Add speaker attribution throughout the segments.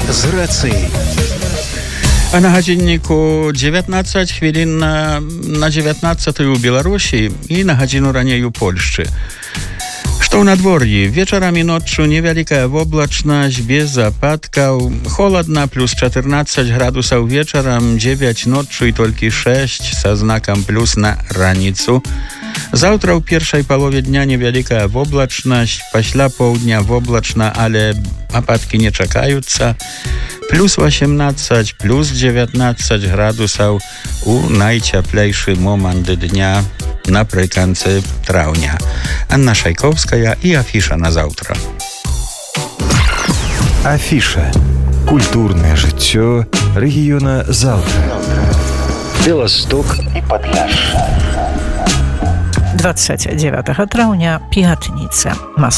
Speaker 1: з рацыі.
Speaker 2: А на гадзінніку 19 хвілін на 19 у Беларусі і на гадзіну раней у Польшчы. Што ў надвор'і? Вечарам і ноччу невялікая воблачнасць, без ападкаў. Холадна, плюс 14 градусаў вечарам, 9 ноччу і толькі 6 са знакам плюс на раніцу. Заўтра ў першай палове дня невялікая воблачнасць, пасля поўдня воблачна, але ападкі не чакаюцца. Плюс 18, плюс 19 градусаў у найцяплейшы момант дня напрыканцы траўня. Анна Шайковская і афіша на заўтра.
Speaker 1: Афіша. Культурнае жыццё рэгіёна заўтра. Беласток і Падляшша.
Speaker 3: 29 траўня, пятніца.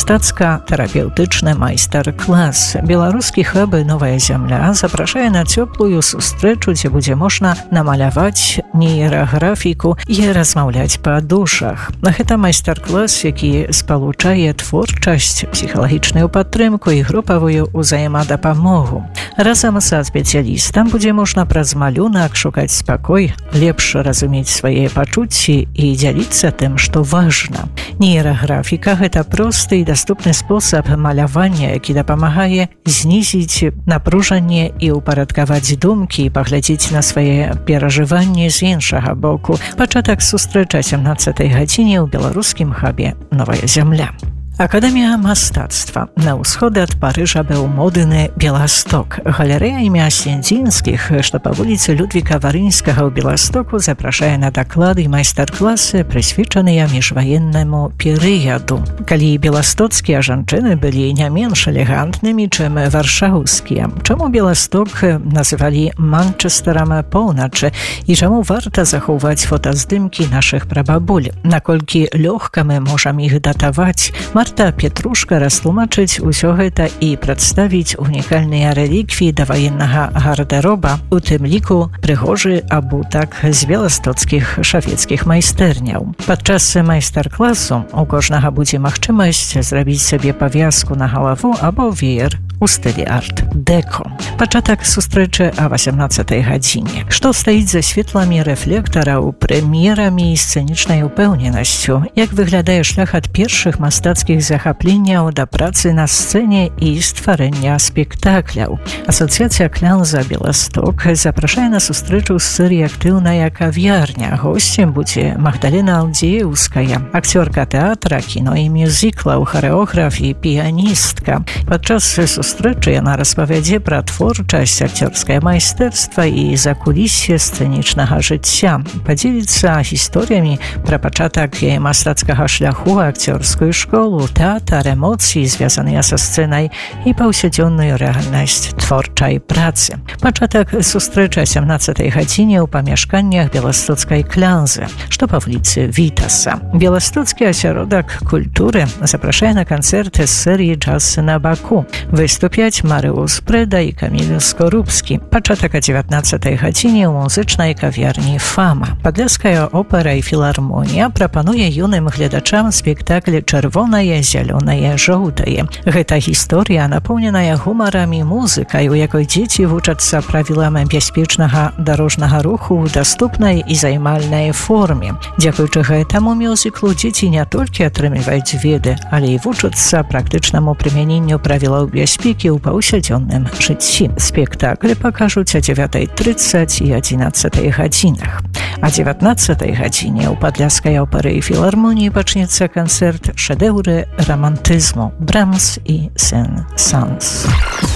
Speaker 3: Мастацка-тэрапеўтычны майстар-клас. Беларускі хаб «Новая зямля» запрашае на цёплую сустрэчу, дзе будзе можна намаляваць нейраграфіку і размаўляць па душах. Гэта майстар-клас, які спалучае творчасць, псіхалагічную падтрымку і групавую ўзаемадапамогу. Разам са спецыялістам будзе можна праз малюнак шукаць спакой, лепш разумець свае пачуцці і дзяліцца тым, што важна. Нейраграфіка – гэта просты і даступны спосаб малявання, які дапамагае знізіць напружанне і ўпарадкаваць думкі і паглядзець на свае перажыванні з іншага боку. Пачатак сустрэчы 17 гадзіне ў беларускім хабе «Новая зямля». Акадэмія мастацтва. На ўсход ад Парыжа быў модны Беласток. Галерэя імя Сендзінскіх, што па вуліцы Людвіка Варынскага ў Беластоку, запрашае на даклады і майстар-класы, прысвечаныя міжваеннаму перыяду. Калі беластоцкія жанчыны былі не менш элегантнымі, чым варшаўскія. Чаму Беласток называлі Манчестарам поўначы і чаму варта захоўваць фотаздымкі нашых прабабуль? Наколькі лёгка мы можам іх датаваць? Марта Петрушка растлумачыць усё гэта і прадставіць унікальныя рэліквіі даваеннага гардэроба, у тым ліку прыгожы абутак з беластоцкіх шавецкіх майстэрняў. Падчас майстар-класу у кожнага будзе магчымасць зрабіць сабе павязку на галаву або веер у стылі арт-дэко. Пачатак сустрэчы а 18 гадзіне. Што стаіць за светламі рэфлектараў, прэм'ерамі і сцэнічнай упэўненасцю? Як выглядае шлях ад першых мастацкіх захапленняў да працы на сцэне і стварэння спектакляў? Асацыяцыя «Клянза Беласток» запрашае на сустрэчу з серыі «Актыўная кав'ярня». Госцем будзе Магдалена Алдзееўская, акцёрка тэатра, кіно і мюзіклаў, харэограф і піяністка. Падчас сустрэчы яна распавядзе пра творчасць, акцёрскае майстэрства і закулісье сцэнічнага жыцця. Падзеліцца гісторыямі пра пачатак яе мастацкага шляху, акцёрскую школу, тэатр, эмоцыі, звязаныя са сцэнай і паўсядзённую рэальнасць творчай працы. Пачатак сустрэчы 17 гадзіне ў памяшканнях беластоцкай «Клянзы», што па вуліцы Вітаса. Беластоцкі асяродак культуры запрашае на канцэрты з серыі «Джаз на баку». Выступяць Марыус Прэда і Каміль Скорубскі. Пачатак о 19 гадзіне ў музычнай кав'ярні «Фама». Падляская опера і філармонія прапануе юным гледачам спектакль «Чырвонае, зялёнае, жоўтае». Гэта гісторыя, напоўненая гумарам і музыкай, у якой дзеці вучацца правілам бяспечнага дарожнага руху ў даступнай і займальнай форме. Дзякуючы гэтаму мюзіклу дзеці не толькі атрымліваюць веды, але і вучацца практычнаму прымяненню правілаў бяспекі ў паўсядзённым жыцці. Спектакль пакажуць о 9:30 і 11 гадзінах. А 19 гадзіне ў падляскай оперы і філармоніі пачнецца канцэрт «Шэдэўры романтызму» Брамс і Сен-Санс.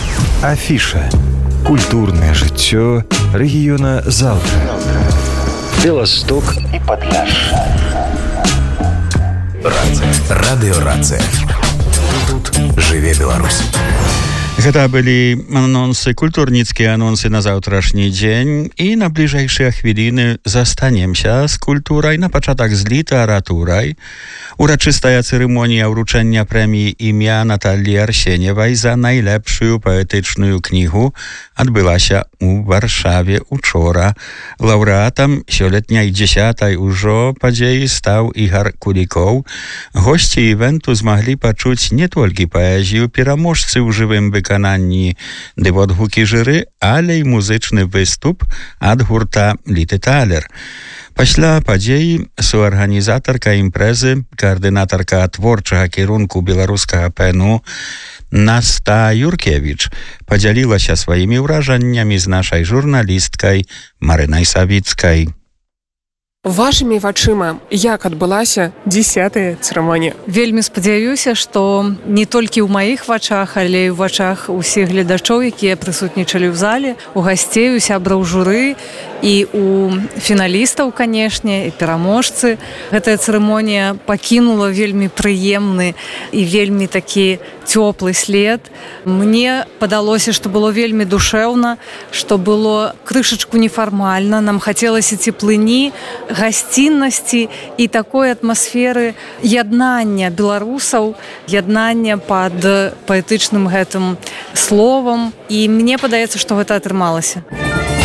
Speaker 1: Афіша. Культурнае жыццё рэгіёна заўтра. Беласток і Падляшша. Радыёрацыя. Тут жыве Беларусь.
Speaker 2: Гэта былі анонсы, культурніцкія анонсы на заўтрашні дзень, і на бліжэйшыя хвіліны застанемся з культурай, на пачатак з літаратурай. Урачыстая цырымонія ўручэння прэміі імя Наталлі Арсеньевай за найлепшую паэтычную кнігу адбылася у Варшаве учора. Лаўрэатам сёлетняй 10-й ужо падзеі стаў Ігар Кулікоў. Госці івенту змаглі пачуць не толькі паэзію пераможцы ў жывым выкананні, выкананні ды водгукі жыры, але і музычны выступ ад гурта «Літы Талер». Пасля падзеі суарганізатарка імпрэзы, каардынатарка творчага кірунку беларускага ПНУ Наста Юркевіч падзялілася сваімі ўражаннямі з нашай журналісткай Марынай Савіцкай.
Speaker 4: Вашымі вачыма, як адбылася 10-я цырымонія?
Speaker 5: Вельмі спадзяюся, што не толькі ў маіх вачах, але і ў вачах усіх гледачоў, якія прысутнічалі ў зале, у гасцей, у сябраў журы і у фіналістаў, канешне, і пераможцы. Гэтая цырымонія пакінула вельмі прыемны і вельмі такі цёплы след. Мне падалося, што было вельмі душэўна, што было крышачку нефармальна, нам хацелася цеплыні, гасціннасці і такой атмасферы яднання беларусаў, яднання пад паэтычным гэтым словам. І мне падаецца, што гэта атрымалася.